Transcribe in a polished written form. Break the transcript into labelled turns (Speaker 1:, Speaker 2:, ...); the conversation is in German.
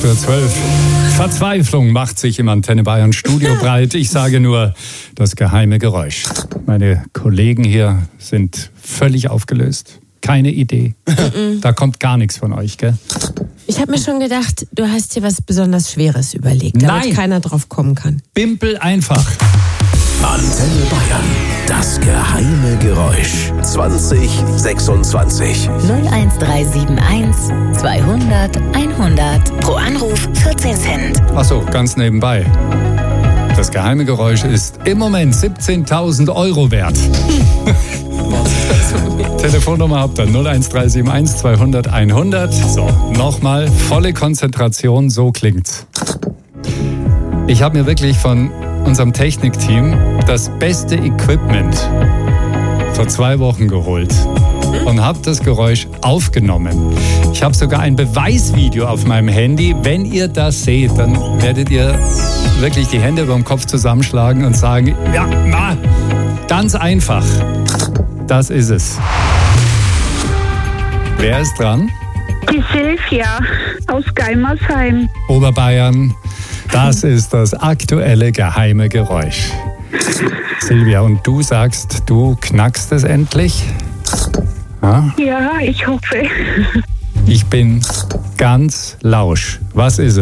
Speaker 1: 8:12 Uhr. Verzweiflung macht sich im Antenne Bayern Studio breit. Ich sage nur das geheime Geräusch. Meine Kollegen hier sind völlig aufgelöst. Keine Idee. Da kommt gar nichts von euch, gell?
Speaker 2: Ich habe mir schon gedacht, du hast dir was besonders Schweres überlegt, damit
Speaker 1: Nein.
Speaker 2: keiner drauf kommen kann.
Speaker 1: Bimpel einfach.
Speaker 3: Antenne Bayern. Das geheime Geräusch. 2026.
Speaker 4: 01371 200 100. Pro Anruf 14 Cent.
Speaker 1: Achso, ganz nebenbei. Das geheime Geräusch ist im Moment 17.000 € wert. Telefonnummer habt ihr 01371 200 100. So, nochmal volle Konzentration, so klingt's. Ich habe mir wirklich von unserem Technikteam das beste Equipment vor 2 Wochen geholt und habe das Geräusch aufgenommen. Ich habe sogar ein Beweisvideo auf meinem Handy. Wenn ihr das seht, dann werdet ihr wirklich die Hände über dem Kopf zusammenschlagen und sagen, ja, ganz einfach. Das ist es. Wer ist dran?
Speaker 5: Die Silvia aus Geimersheim.
Speaker 1: Oberbayern. Das ist das aktuelle geheime Geräusch. Silvia, und du sagst, du knackst es endlich? Ja?
Speaker 5: Ja, ich hoffe.
Speaker 1: Ich bin ganz lausch. Was ist es?